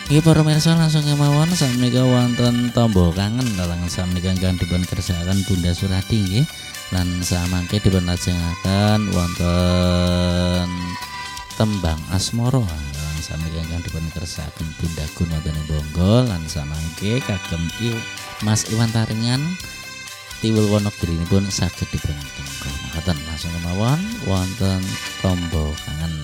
Iki para mirsa langsung kemawon sakmenika wonten tombo kangen dalang sakmenika ingkang dipun kersakaken Bunda Suradi nggih. Lan samangke dipun lajengaken wonten tembang asmara dalang sakmenika ingkang dipun kersakaken Bunda Gun wonten ing Bonggol lan samangke kagem Mas Iwan Taringan Tiwul Wonogiri pun saged dipun tenggo. Makaten langsung kemawon wonten tombo kangen.